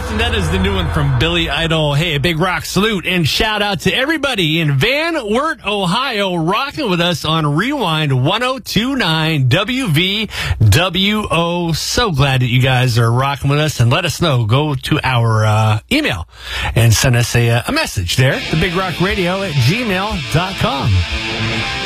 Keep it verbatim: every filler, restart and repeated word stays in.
And that is the new one from Billy Idol. Hey, a big rock salute and shout out to everybody in Van Wert, Ohio, rocking with us on Rewind one oh two point nine W V W O. So glad that you guys are rocking with us, and let us know. Go to our uh, email and send us a, a message there, the Big Rock Radio at gmail dot com.